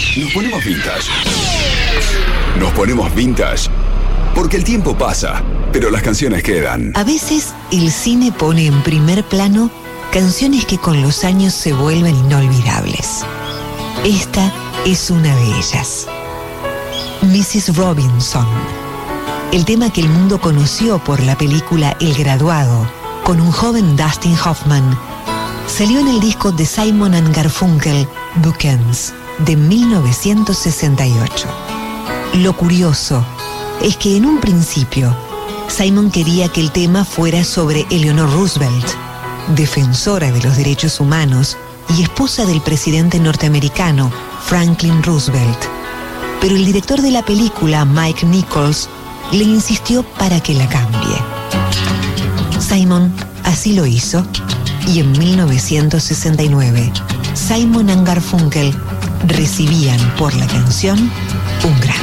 Nos ponemos vintage. Nos ponemos vintage porque el tiempo pasa, pero las canciones quedan. A veces el cine pone en primer plano canciones que con los años se vuelven inolvidables. Esta es una de ellas. Mrs. Robinson. El tema que el mundo conoció por la película El Graduado, con un joven Dustin Hoffman, salió en el disco de Simon & Garfunkel, Bookends, de 1968. Lo curioso es que en un principio, Simon quería que el tema fuera sobre Eleanor Roosevelt, defensora de los derechos humanos y esposa del presidente norteamericano Franklin Roosevelt. Pero el director de la película, Mike Nichols, le insistió para que la cambie. Simon así lo hizo y en 1969, Simon & Garfunkel recibían por la canción un Grammy.